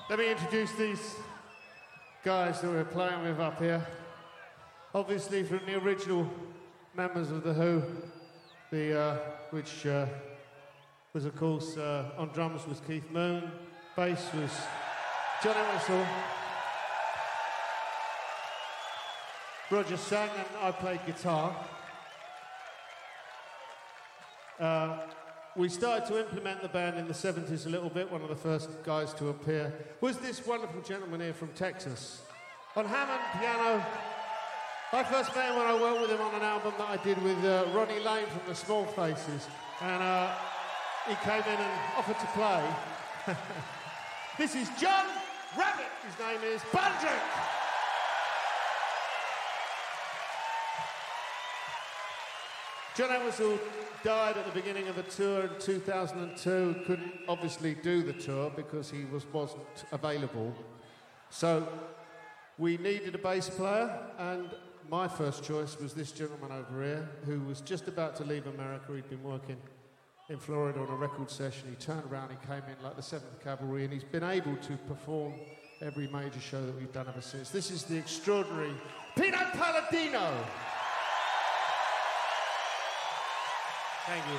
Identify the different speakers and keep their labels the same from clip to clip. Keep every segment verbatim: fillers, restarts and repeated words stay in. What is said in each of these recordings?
Speaker 1: Let me introduce these guys that we're playing with up here. Obviously from the original members of The Who, the, uh, which uh, was, of course, uh, on drums was Keith Moon, bass was John Entwistle, Roger sang and I played guitar. Uh, we started to implement the band in the seventies a little bit. One of the first guys to appear was this wonderful gentleman here from Texas. On Hammond piano, I first met him when I worked with him on an album that I did with uh, Ronnie Lane from the Small Faces. And uh, he came in and offered to play. This is John Rabbit. His name is Bundrick. John Entwistle died at the beginning of the tour in two thousand two. Couldn't obviously do the tour because he was, wasn't available. So we needed a bass player, and my first choice was this gentleman over here, who was just about to leave America. He'd been working in Florida on a record session. He turned around, he came in like the seventh Cavalry, and he's been able to perform every major show that we've done ever since. This is the extraordinary Pino Palladino. Thank you.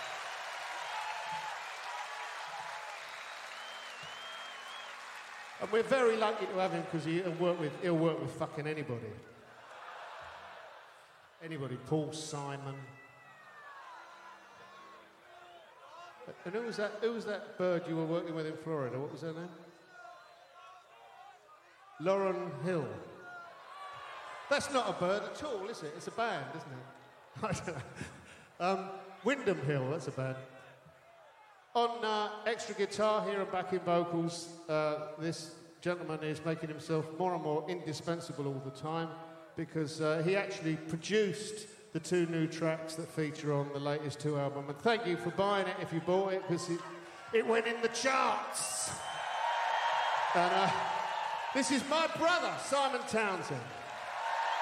Speaker 1: And we're very lucky to have him because he'll work with he'll work with fucking anybody. Anybody, Paul Simon. And who was that? Who was that bird you were working with in Florida? What was her name? Lauren Hill. That's not a bird at all, is it? It's a band, isn't it? I don't know. Um, Wyndham Hill, that's a band. On uh, extra guitar here and backing vocals, uh, this gentleman is making himself more and more indispensable all the time because uh, he actually produced the two new tracks that feature on the latest two album. And thank you for buying it if you bought it, because it, it went in the charts. And uh, this is my brother, Simon Townsend.